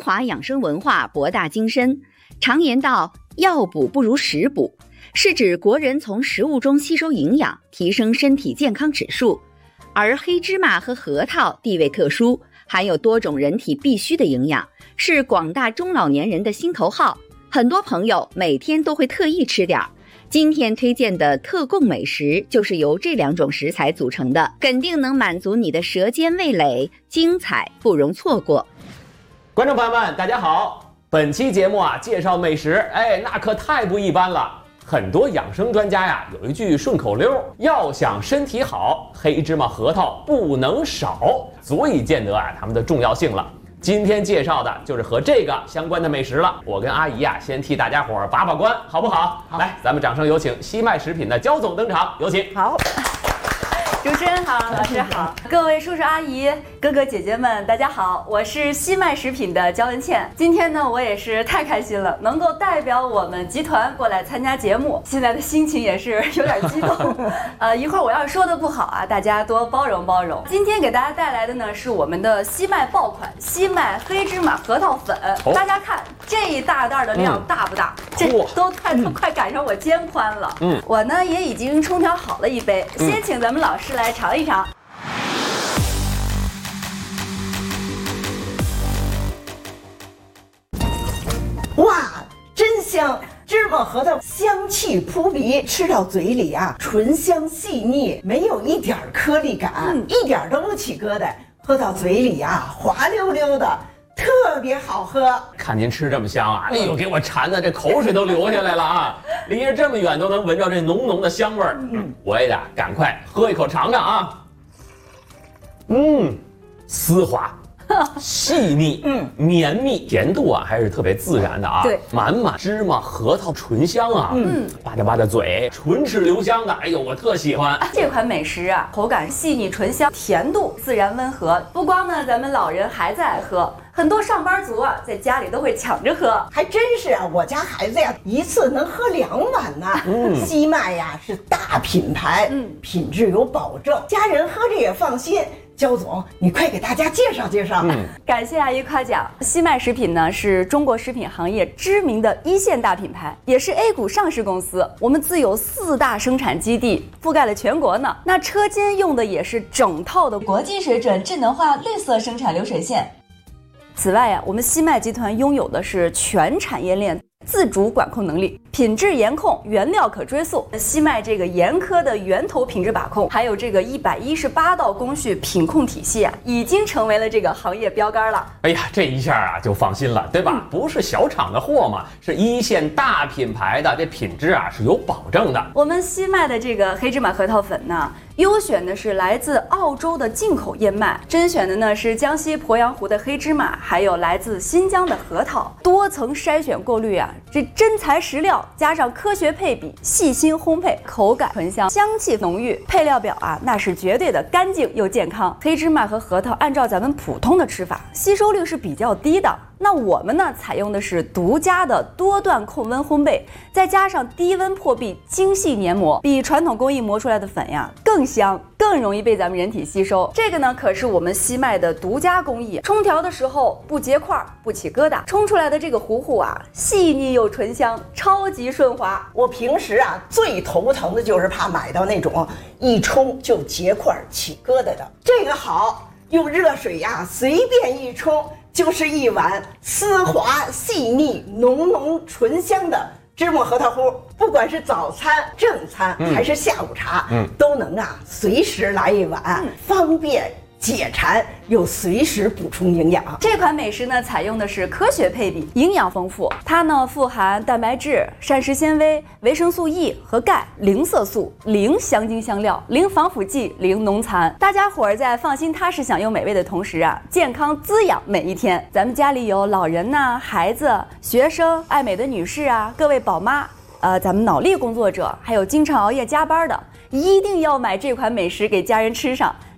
华养生文化博大精深，常言道药补不如食补，是指国人从食物中吸收营养，提升身体健康指数。而黑芝麻和核桃地位特殊，含有多种人体必需的营养，是广大中老年人的心头好，很多朋友每天都会特意吃点儿。今天推荐的特供美食就是由这两种食材组成的，肯定能满足你的舌尖味蕾，精彩不容错过。 观众朋友们，大家好！本期节目介绍美食，那可太不一般了。很多养生专家呀，有一句顺口溜：要想身体好，黑芝麻核桃不能少，足以见得它们的重要性了。今天介绍的就是和这个相关的美食了。我跟阿姨先替大家伙把把关，好不好？好，来，咱们掌声有请西麦食品的焦总登场，有请。 好。主持人好，老师好，各位叔叔阿姨、哥哥姐姐们，大家好，我是西麦食品的焦文倩。今天呢，我也是太开心了，能够代表我们集团过来参加节目，现在的心情也是有点激动。一会儿我要是说的不好大家多包容包容。今天给大家带来的呢是我们的西麦爆款西麦黑芝麻核桃粉，大家看这一大袋的量大不大？这都快赶上我肩宽了。我呢也已经冲调好了一杯，先请咱们老师来尝一尝。 哇，真香！芝麻核桃香气扑鼻，吃到嘴里醇香细腻，没有一点颗粒感，一点都不起疙瘩，喝到嘴里滑溜溜的。特别好喝， 看您吃这么香哎呦，给我馋的这口水都流下来了离着这么远都能闻着这浓浓的香味儿。我也得赶快喝一口尝尝丝滑细腻，绵密，甜度还是特别自然的对， 满满芝麻核桃醇香吧嗒吧嗒嘴，唇齿留香的，哎呦，我特喜欢这款美食口感细腻醇香，甜度自然温和。不光呢咱们老人孩子爱喝，很多上班族在家里都会抢着喝。 还真是我家孩子一次能喝2碗呢。西麦是大品牌，品质有保证，家人喝着也放心。焦总，你快给大家介绍介绍。 感谢阿姨夸奖。西麦食品呢是中国食品行业知名的一线大品牌，也是 A 股上市公司。我们自有4大生产基地，覆盖了全国呢。那车间用的也是整套的国际水准智能化绿色生产流水线。此外我们西麦集团拥有的是全产业链自主管控能力，品质严控，原料可追溯。西麦这个严苛的源头品质把控，还有这个118道工序品控体系已经成为了这个行业标杆了。 哎呀，这一下就放心了，对吧？不是小厂的货嘛，是一线大品牌的，这品质是有保证的。 我们西麦的这个黑芝麻核桃粉呢，优选的是来自澳洲的进口燕麦，甄选的呢是江西鄱阳湖的黑芝麻，还有来自新疆的核桃，多层筛选过滤这真材实料，加上科学配比，细心烘焙，口感醇香，香气浓郁。配料表那是绝对的干净又健康。黑芝麻和核桃按照咱们普通的吃法，吸收率是比较低的。那我们呢，采用的是独家的多段控温烘焙，再加上低温破壁，精细研磨，比传统工艺磨出来的粉更香，更容易被咱们人体吸收。这个呢，可是我们西麦的独家工艺，冲调的时候不结块，不起疙瘩，冲出来的这个糊糊细腻又醇香，超级顺滑。 我平时最头疼的就是怕买到那种一冲就结块起疙瘩的，这个好，用热水随便一冲，就是一碗丝滑细腻浓浓醇香的芝麻核桃糊。不管是早餐正餐还是下午茶都能随时来一碗，方便解馋又随时补充营养。 这款美食呢，采用的是科学配比，营养丰富。它呢富含蛋白质、膳食纤维、维生素 E 和钙，零色素、零香精香料、零防腐剂、零农残。大家伙在放心踏实享用美味的同时健康滋养每一天。咱们家里有老人孩子、学生、爱美的女士各位宝妈，咱们脑力工作者，还有经常熬夜加班的，一定要买这款美食给家人吃上。